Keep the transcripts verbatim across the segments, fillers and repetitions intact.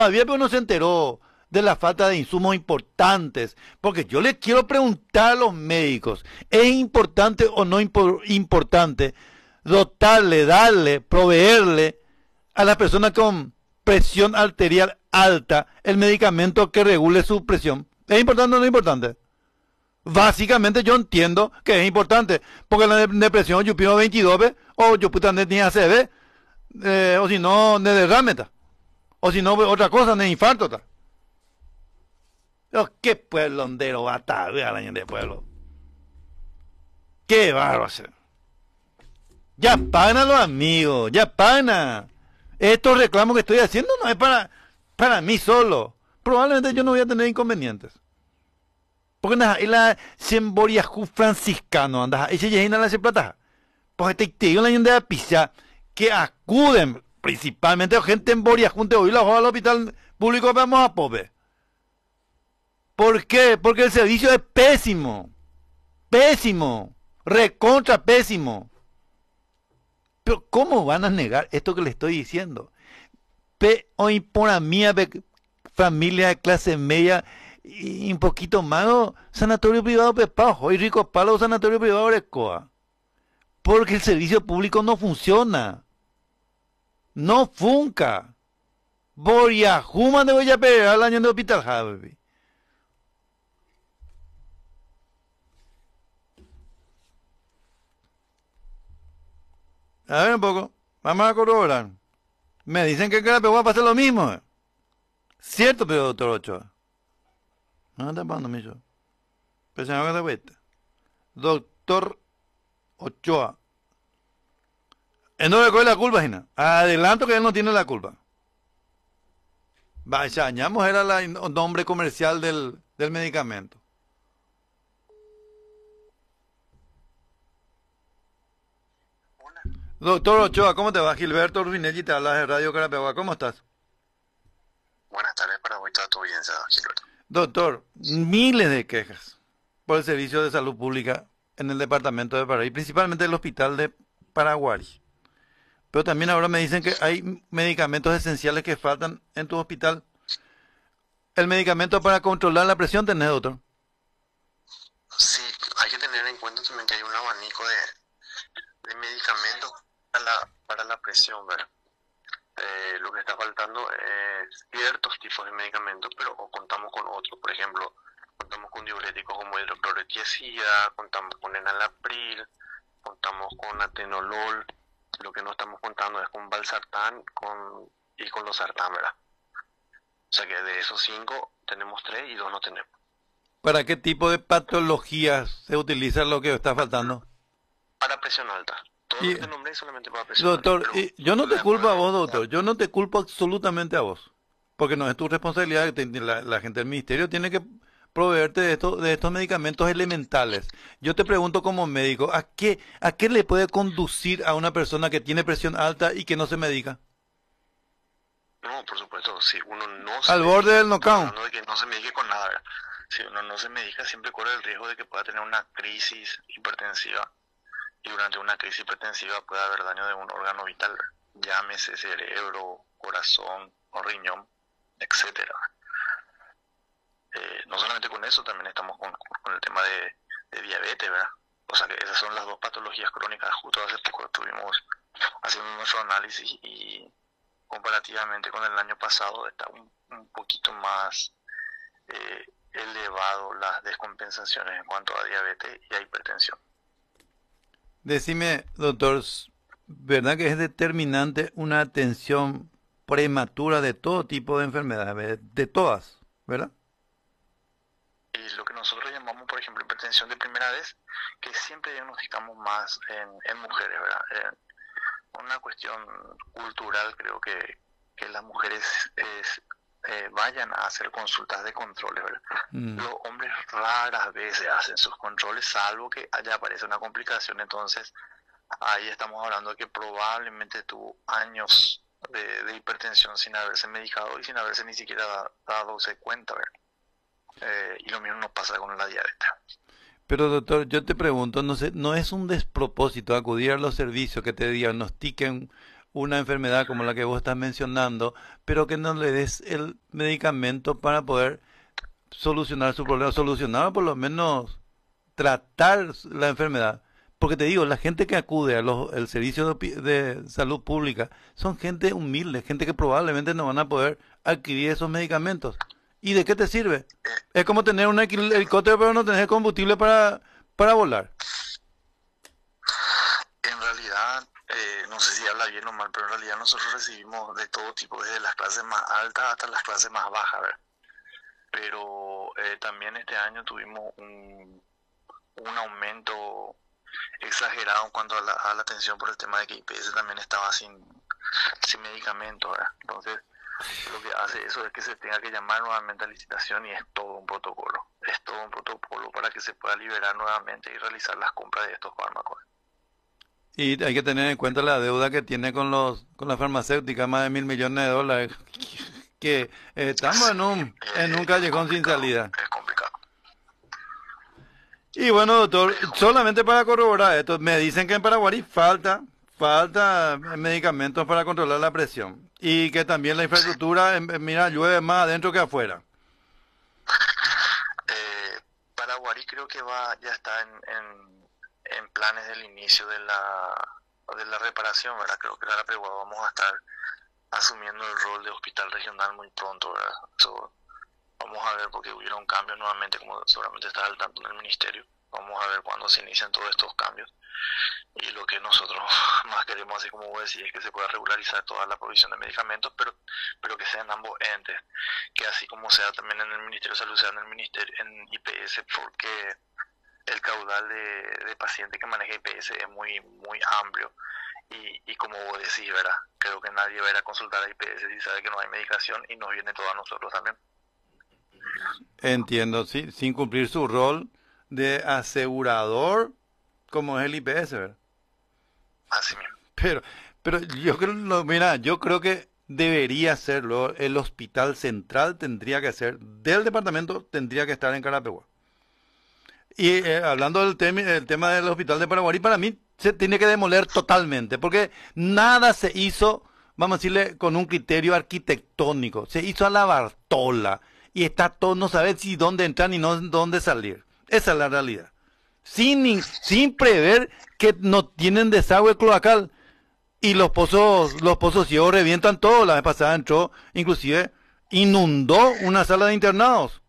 Todavía pero no se enteró de la falta de insumos importantes, porque yo le quiero preguntar a los médicos, ¿es importante o no impo- importante dotarle, darle, proveerle a las personas con presión arterial alta el medicamento que regule su presión? ¿Es importante o no es importante? Básicamente yo entiendo que es importante, porque la de- depresión yo pido veintidós ve, o yo puta ni A C V, eh, o si no, de derrame, ta. O si no, otra cosa, de infarto. Ta. Oh, qué pueblo hondero bata, vea la gente de pueblo. Qué bárbaro. Ya pana los amigos, ya pana. Estos reclamos que estoy haciendo no es para, para mí solo. Probablemente yo no voy a tener inconvenientes. Porque nada, y la semboriajú franciscano, anda, y se llena la plata. Porque te te digo la gente de pizza que acuden, principalmente gente en Boriajú, te hoy la joda al hospital público, vamos a pobre. ¿Por qué? Porque el servicio es pésimo. Pésimo. Recontra pésimo. Pero ¿cómo van a negar esto que le estoy diciendo? Pe hoy por a mí, familia de clase media y un poquito más, ¿no? Sanatorio privado Pepa, hoy rico palo, sanatorio privado Orecoa. Porque el servicio público no funciona. No funca. Boria, Juma de voy a perder al año de hospital, Javi. A ver un poco. Vamos a corroborar. Me dicen que en Carapeguá va a pasar lo mismo. Cierto, pero doctor Ochoa. No está pasando, mijo. Pero se me va a vuelta. Doctor Ochoa. Él no le coge la culpa, Gina. Adelanto que él no tiene la culpa. Vaya, añamos era el nombre comercial del, del medicamento. Hola, Doctor Ochoa, ¿cómo te va? Gilberto Rubinelli te habla de Radio Carapeguá. ¿Cómo estás? buenas tardes para vos y toda tu audiencia, Gilberto. Doctor, miles de quejas por el servicio de salud pública en el departamento de Paraguay, principalmente el hospital de Paraguay. Pero también ahora me dicen que hay medicamentos esenciales que faltan en tu hospital. El medicamento para controlar la presión tenés, doctor. Sí, hay que tener en cuenta también que hay un abanico de, de medicamentos para la, para la presión, ¿verdad? Eh, lo que está faltando es ciertos tipos de medicamentos, pero o contamos con otros. Por ejemplo, contamos con diuréticos como hidroclorotiazida, contamos con enalapril, contamos con atenolol. Lo que no estamos contando es con valsartán con, y con losartán, ¿verdad? O sea que de esos cinco tenemos tres y dos no tenemos. ¿Para qué tipo de patologías se utiliza lo que está faltando? Para presión alta. Todo Y, lo que te nombré es solamente para presión doctor, alta. y yo no te Pero culpo a vos, la, doctor. Yo no te culpo absolutamente a vos. Porque no es tu responsabilidad. te- La, la gente del ministerio tiene que proveerte de, esto, de estos medicamentos elementales. Yo te pregunto como médico, ¿a qué, ¿a qué le puede conducir a una persona que tiene presión alta y que no se medica? no, por supuesto, si uno no se Al borde medica, del estamos knockout. hablando de que no se medique con nada, ¿verdad? Si uno no se medica, siempre corre el riesgo de que pueda tener una crisis hipertensiva y durante una crisis hipertensiva puede haber daño de un órgano vital, ¿verdad? Llámese cerebro, corazón o riñón, etcétera. Eh, no solamente con eso, también estamos con, con el tema de, de diabetes, ¿verdad? O sea que esas son las dos patologías crónicas. Justo hace poco estuvimos haciendo nuestro análisis y comparativamente con el año pasado está un, un poquito más eh, elevado las descompensaciones en cuanto a diabetes y a hipertensión. Decime, doctor, ¿verdad que es determinante una atención prematura de todo tipo de enfermedades? De todas, ¿verdad? Y lo que nosotros llamamos, por ejemplo, hipertensión de primera vez, que siempre diagnosticamos más en, en mujeres, ¿verdad? Eh, una cuestión cultural, creo que, que las mujeres es, eh, vayan a hacer consultas de controles, ¿verdad? Mm. Los hombres raras veces hacen sus controles, salvo que haya aparece una complicación. Entonces ahí estamos hablando de que probablemente tuvo años de, de hipertensión sin haberse medicado y sin haberse ni siquiera da- dado cuenta, ¿verdad? Eh, y lo mismo nos pasa con la diabetes. Pero doctor, yo te pregunto, no sé, ¿no es un despropósito acudir a los servicios que te diagnostiquen una enfermedad como la que vos estás mencionando, pero que no le des el medicamento para poder solucionar su problema, solucionar o por lo menos tratar la enfermedad. Porque te digo, la gente que acude a los, el servicio de, opi- de salud pública son gente humilde, gente que probablemente no van a poder adquirir esos medicamentos. ¿Y de qué te sirve? Es como tener un hequil- helicóptero pero no tener combustible para, para volar. En realidad, eh, no sé si habla bien o mal, pero en realidad nosotros recibimos de todo tipo, desde las clases más altas hasta las clases más bajas, ¿verdad? Pero eh, también este año tuvimos un, un aumento exagerado en cuanto a la, a la atención por el tema de que I P S también estaba sin, sin medicamentos, ¿verdad? Entonces, lo que hace eso es que se tenga que llamar nuevamente a licitación y es todo un protocolo. Es todo un protocolo para que se pueda liberar nuevamente y realizar las compras de estos fármacos. Y hay que tener en cuenta la deuda que tiene con los con la farmacéutica, más de mil millones de dólares, que eh, estamos en un, en un Eh, es callejón sin complicado, salida. es complicado. Y bueno, doctor, Es complicado. solamente para corroborar esto, me dicen que en Paraguay falta, falta medicamentos para controlar la presión y que también la infraestructura, em, em, mira, llueve más adentro que afuera. Eh, Paraguarí creo que va ya está en, en, en planes del inicio de la de la reparación, ¿verdad? Creo que la Paraguay vamos a estar asumiendo el rol de hospital regional muy pronto, ¿verdad? So, vamos a ver porque hubieron cambios nuevamente, como seguramente estás al tanto en el ministerio. Vamos a ver cuándo se inician todos estos cambios. Y lo que nosotros más queremos, así como vos decís, es que se pueda regularizar toda la provisión de medicamentos, pero pero que sean ambos entes. Que así como sea también en el Ministerio de Salud, sea en el Ministerio, en I P S, porque el caudal de, de pacientes que maneja I P S es muy muy amplio. Y, y como vos decís, ¿verdad? Creo que nadie va a ir a consultar a I P S si sabe que no hay medicación y nos viene todo a nosotros también. Entiendo, sí, sin cumplir su rol de asegurador como es el I P S, ¿verdad? Así mismo. Pero, pero yo creo, no, mira, yo creo que debería serlo. El hospital central tendría que ser, del departamento tendría que estar en Carapeguá. Y eh, hablando del, temi- el tema del hospital de Paraguarí, para mí se tiene que demoler totalmente, porque nada se hizo, vamos a decirle, con un criterio arquitectónico. Se hizo a la Bartola y está todo, no sabe si dónde entrar ni no dónde salir. Esa es la realidad. Sin, ni- sin prever que no tienen desagüe cloacal y los pozos, los pozos ciegos revientan todo. La vez pasada entró, inclusive inundó una sala de internados.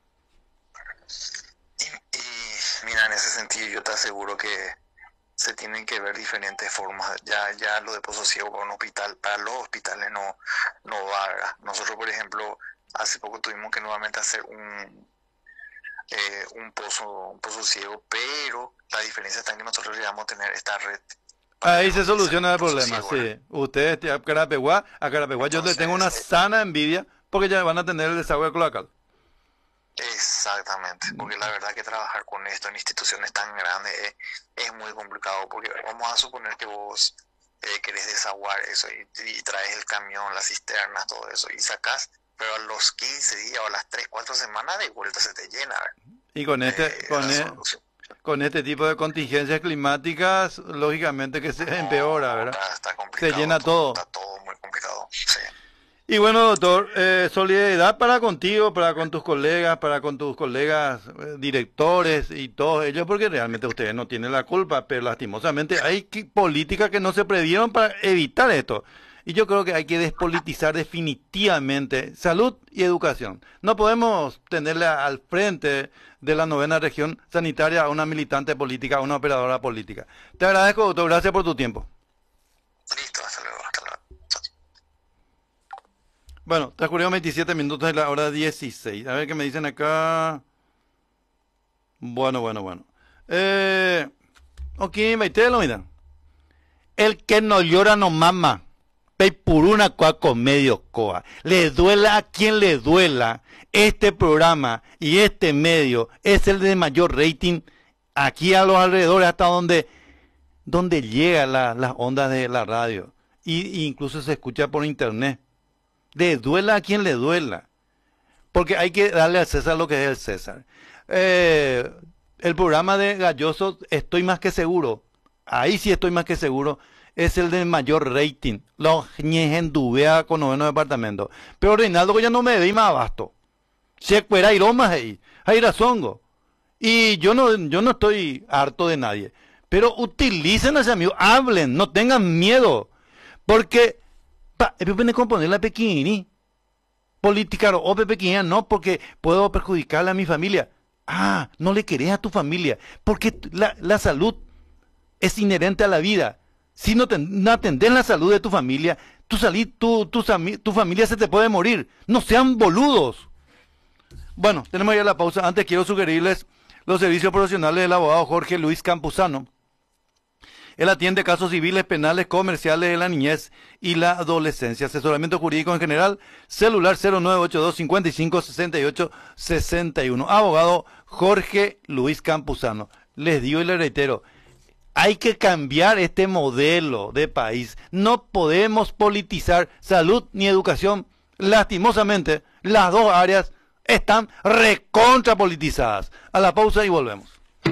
Y, y mira, en ese sentido yo te aseguro que se tienen que ver diferentes formas. Ya ya lo de Pozo Ciego para un hospital, para los hospitales no, no va, ¿verdad? Nosotros, por ejemplo, hace poco tuvimos que nuevamente hacer un, eh, un pozo un pozo ciego, pero la diferencia está en que nosotros llegamos a tener esta red para Ahí se reutilizar soluciona el el pozo problema, ciego, ¿verdad? sí. Ustedes, a Carapeguá, a Carapeguá yo le tengo una Entonces, sana envidia porque ya van a tener el desagüe cloacal. exactamente, porque la verdad que trabajar con esto en instituciones tan grandes es, es muy complicado, porque vamos a suponer que vos eh, querés desaguar eso y, y traes el camión, las cisternas, todo eso, y sacás, pero a los quince días o a las tres cuatro semanas de vuelta se te llena, Y con este, eh, con, la e- solución. con este tipo de contingencias climáticas, lógicamente que se empeora, No, ¿verdad? está, está Se complicado llena todo, todo. está todo muy complicado, sí. Y bueno, doctor, eh, solidaridad para contigo, para con tus colegas, para con tus colegas eh, directores y todos ellos, porque realmente ustedes no tienen la culpa, pero lastimosamente hay que- políticas que no se previeron para evitar esto. Y yo creo que hay que despolitizar definitivamente salud y educación. No podemos tenerle a- al frente de la novena región sanitaria a una militante política, a una operadora política. Te agradezco, doctor, gracias por tu tiempo. Listo, hasta luego, hasta luego. Chao. Bueno, transcurrieron veintisiete minutos de la hora dieciséis. A ver qué me dicen acá. Bueno, bueno, bueno. Eh, ok, maitelo, mira. El que no llora no mama. Pei por una cuaco medio coa. Le duela a quien le duela. Este programa y este medio es el de mayor rating aquí a los alrededores, hasta donde, donde llega la- las ondas de la radio. Y, y incluso se escucha por internet. Le duela a quien le duela. Porque hay que darle al César lo que es el César. Eh, el programa de Galloso, estoy más que seguro, ahí sí estoy más que seguro, es el de mayor rating. Los ñejendubea con noveno departamento. Pero Reinaldo ya no me ve más abasto. Se cuera y lomas ahí. Hay razongo. Y yo no, yo no estoy harto de nadie. Pero utilicen a ese amigo, hablen, no tengan miedo. Porque, pa, es viene componer la pequeñini. Política o pequeña, no, porque puedo perjudicarle a mi familia. Ah, no le querés a tu familia. Porque la, la salud es inherente a la vida. Si no, te, no atendés la salud de tu familia, tu, salid, tu, tu, tu familia se te puede morir. No sean boludos. Bueno, tenemos ya la pausa. Antes quiero sugerirles los servicios profesionales del abogado Jorge Luis Campuzano. Él atiende casos civiles, penales, comerciales de la niñez y la adolescencia. Asesoramiento jurídico en general, celular cero nueve ocho dos, cinco cinco, seis ocho seis uno. Abogado Jorge Luis Campuzano. Les digo y les reitero, hay que cambiar este modelo de país. No podemos politizar salud ni educación. Lastimosamente, las dos áreas están recontrapolitizadas. A la pausa y volvemos.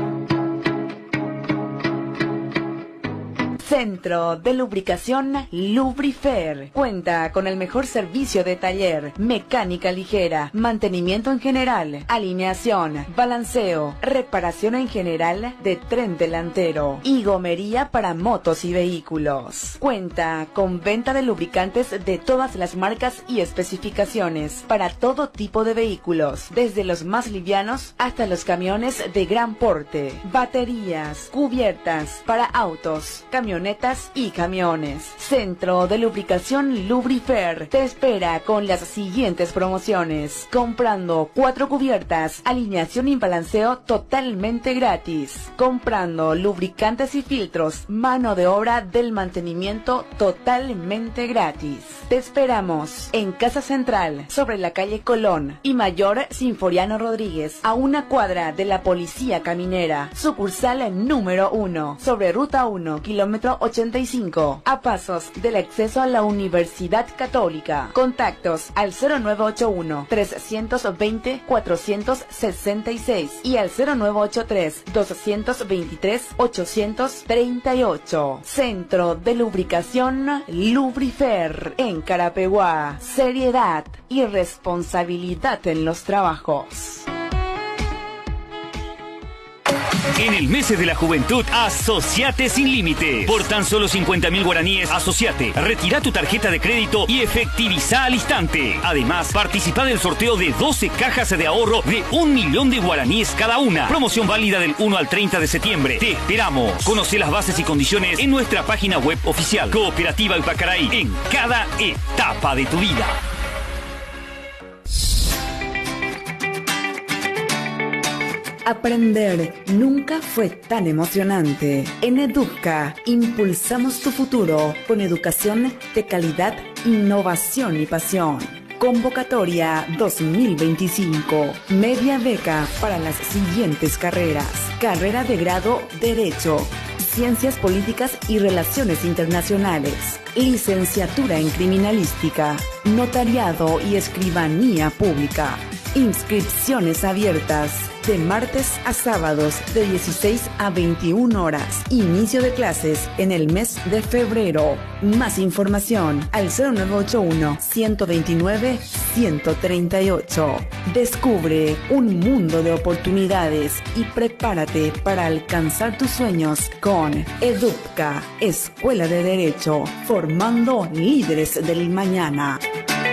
Centro de Lubricación Lubrifer. Cuenta con el mejor servicio de taller, mecánica ligera, mantenimiento en general, alineación, balanceo, reparación en general de tren delantero y gomería para motos y vehículos. Cuenta con venta de lubricantes de todas las marcas y especificaciones para todo tipo de vehículos, desde los más livianos hasta los camiones de gran porte, baterías, cubiertas para autos, camionetas y camiones. Centro de Lubricación Lubrifer te espera con las siguientes promociones. Comprando cuatro cubiertas, alineación y balanceo totalmente gratis. Comprando lubricantes y filtros, mano de obra del mantenimiento totalmente gratis. Te esperamos en Casa Central, sobre la calle Colón y Mayor Sinforiano Rodríguez, a una cuadra de la Policía Caminera. Sucursal número uno, sobre Ruta uno, kilómetro ochenta y cinco, a pasos del acceso a la Universidad Católica. Contactos al cero nueve ocho uno, tres dos cero, cuatro seis seis y al cero nueve ocho tres, dos dos tres, ocho tres ocho. Centro de Lubricación Lubrifer en Carapeguá. Seriedad y responsabilidad en los trabajos. En el mes de la juventud, asociate sin límites. Por tan solo cincuenta mil guaraníes, asociate. Retira tu tarjeta de crédito y efectiviza al instante. Además, participa del sorteo de doce cajas de ahorro de un millón de guaraníes cada una. Promoción válida del uno al treinta de septiembre. Te esperamos. Conoce las bases y condiciones en nuestra página web oficial. Cooperativa Ipacaraí, en cada etapa de tu vida. Aprender nunca fue tan emocionante. En Educa impulsamos tu futuro con educación de calidad, innovación y pasión. Convocatoria dos mil veinticinco. Media beca para las siguientes carreras. Carrera de grado Derecho, Ciencias Políticas y Relaciones Internacionales. Licenciatura en Criminalística, Notariado y Escribanía Pública. Inscripciones abiertas de martes a sábados de dieciséis a veintiuna horas. Inicio de clases en el mes de febrero. Más información al cero nueve ocho uno, ciento veintinueve, ciento treinta y ocho. Descubre un mundo de oportunidades y prepárate para alcanzar tus sueños con EDUPCA, Escuela de Derecho, formando líderes del mañana.